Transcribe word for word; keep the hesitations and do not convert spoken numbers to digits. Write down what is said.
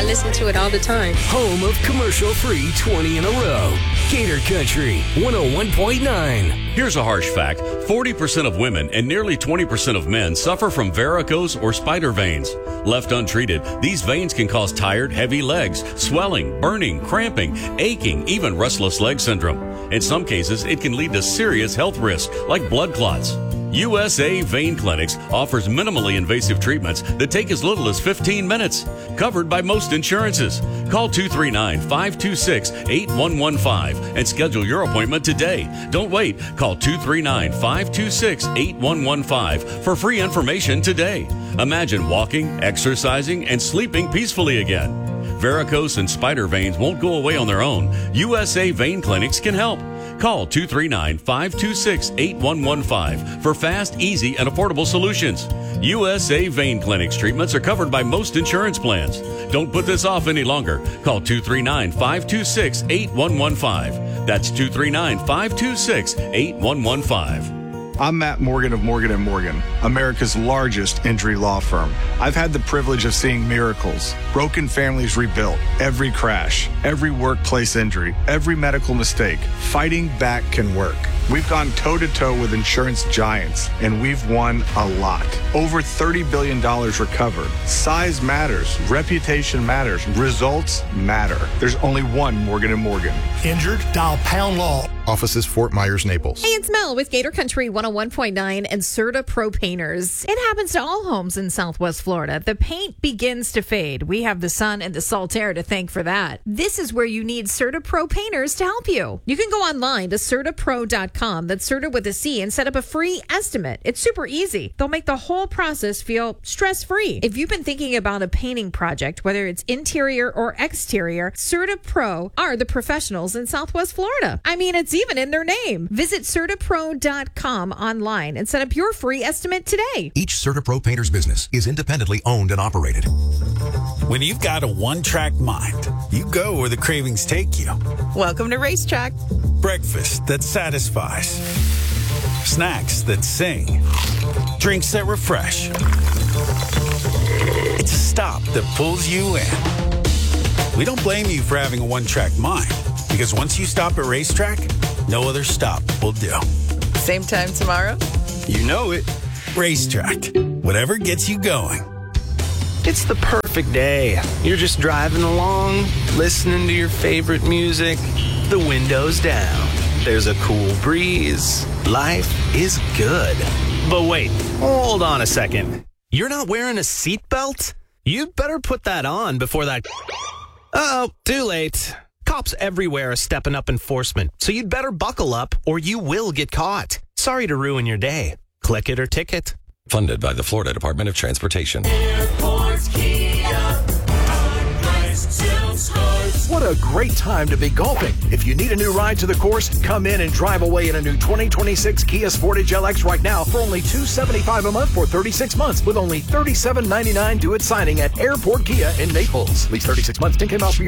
listen to it all the time. Home of commercial-free twenty in a row. Gator Country one oh one point nine. Here's a harsh fact. forty percent of women and nearly twenty percent of men suffer from varicose or spider veins. Left untreated, these veins can cause tired, heavy legs, swelling, burning, cramping, aching, even restless leg syndrome. In some cases, it can lead to serious health risks like blood clots. U S A Vein Clinics offers minimally invasive treatments that take as little as fifteen minutes, covered by most insurances. Call two three nine, five two six, eight one one five and schedule your appointment today. Don't wait. Call two three nine, five two six, eight one one five for free information today. Imagine walking, exercising, and sleeping peacefully again. Varicose and spider veins won't go away on their own. U S A Vein Clinics can help. Call two three nine, five two six, eight one one five for fast, easy, and affordable solutions. U S A Vein Clinics treatments are covered by most insurance plans. Don't put this off any longer. Call two three nine, five two six, eight one one five. That's two three nine, five two six, eight one one five. I'm Matt Morgan of Morgan and Morgan, America's largest injury law firm. I've had the privilege of seeing miracles, broken families rebuilt, every crash, every workplace injury, every medical mistake. Fighting back can work. We've gone toe-to-toe with insurance giants, and we've won a lot. Over thirty billion dollars recovered. Size matters. Reputation matters. Results matter. There's only one Morgan and Morgan. Injured? Dial Pound Law. Offices Fort Myers, Naples. Hey, it's Mel with Gator Country one oh one point nine and Serta Pro Painters. It happens to all homes in Southwest Florida. The paint begins to fade. We have the sun and the salt air to thank for that. This is where you need Serta Pro Painters to help you. You can go online to serta pro dot com, that's Serta with a C, and set up a free estimate. It's super easy. They'll make the whole process feel stress-free. If you've been thinking about a painting project, whether it's interior or exterior, Serta Pro are the professionals in Southwest Florida. I mean, it's even in their name. Visit serta pro dot com online and set up your free estimate today. Each Serta Pro Painters business is independently owned and operated. When you've got a one-track mind, you go where the cravings take you. Welcome to Racetrack. Breakfast that satisfies. Snacks that sing. Drinks that refresh. It's a stop that pulls you in. We don't blame you for having a one-track mind, because once you stop at Racetrack, no other stop will do. Same time tomorrow? You know it. Racetrack. Whatever gets you going. It's the perfect day. You're just driving along, listening to your favorite music. The window's down. There's a cool breeze. Life is good. But wait, hold on a second. You're not wearing a seatbelt? You'd better put that on before that... Uh-oh, too late. Cops everywhere are stepping up enforcement, so you'd better buckle up or you will get caught. Sorry to ruin your day. Click it or ticket. Funded by the Florida Department of Transportation. Airport Kia. What a great time to be golfing. If you need a new ride to the course, come in and drive away in a new twenty twenty-six Kia Sportage L X right now for only two hundred seventy-five dollars a month for thirty-six months with only thirty-seven ninety-nine due at signing at Airport Kia in Naples. Lease thirty-six months, ten K miles per year.